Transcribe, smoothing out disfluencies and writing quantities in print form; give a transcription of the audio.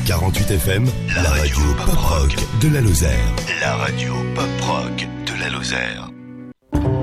48 FM, la radio pop rock de la Lozère. La radio pop rock de la Lozère.